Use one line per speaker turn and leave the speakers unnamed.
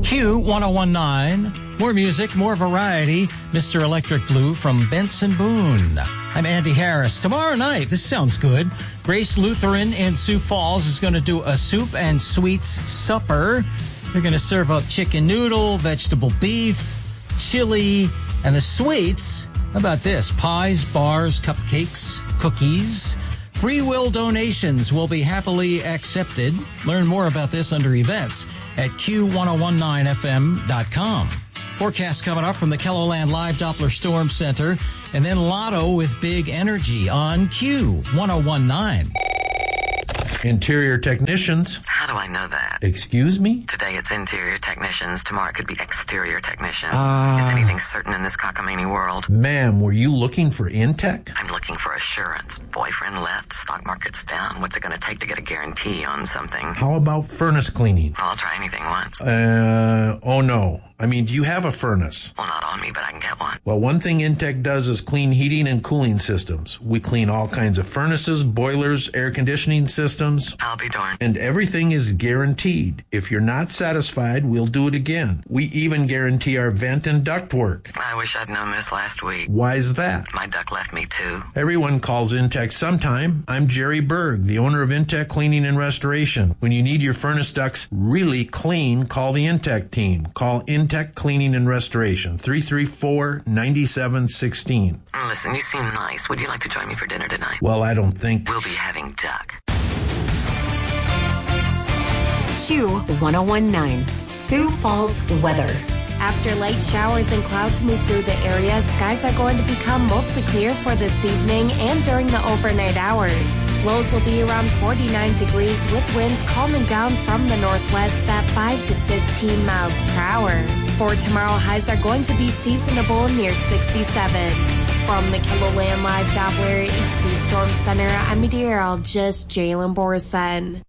Q1019. More music, more variety. Mr. Electric Blue from Benson Boone. I'm Andy Harris. Tomorrow night, this sounds good. Grace Lutheran in Sioux Falls is going to do a soup and sweets supper. They're going to serve up chicken noodle, vegetable beef, chili, and the sweets. How about this? Pies, bars, cupcakes, cookies. Free will donations will be happily accepted. Learn more about this under events at Q1019FM.com. Forecast coming up from the KELOLAND Live Doppler Storm Center, and then Lotto with Big Energy on Q1019.
Interior technicians.
How do I know that?
Excuse me?
Today it's interior technicians. Tomorrow it could be exterior technicians. Is anything certain in this cockamamie world?
Ma'am, were you looking for Intech?
I'm looking for assurance. Boyfriend left, stock market's down. What's it going to take to get a guarantee on something?
How about furnace cleaning?
I'll try anything once.
Oh no. I mean, do you have a furnace?
Well, not on me, but I can get one.
Well, one thing Intech does is clean heating and cooling systems. We clean all kinds of furnaces, boilers, air conditioning systems.
I'll be darned.
And everything is guaranteed. If you're not satisfied, we'll do it again. We even guarantee our vent and duct work.
I wish I'd known this last week.
Why's that?
My duck left me too.
Everyone calls Intech sometime. I'm Jerry Berg, the owner of Intech Cleaning and Restoration. When you need your furnace ducts really clean, call the Intech team. Call Intech Cleaning and Restoration, 334-9716.
Listen, you seem nice. Would you like to join me for dinner tonight?
Well, I don't think...
We'll be having duck.
Q1019, Sioux Falls weather. After light showers and clouds move through the area, skies are going to become mostly clear for this evening and during the overnight hours. Lows will be around 49 degrees with winds calming down from the northwest at 5 to 15 miles per hour. For tomorrow, highs are going to be seasonable near 67. From the KELOLAND Live Doppler HD Storm Center, I'm meteorologist Jalen Borson.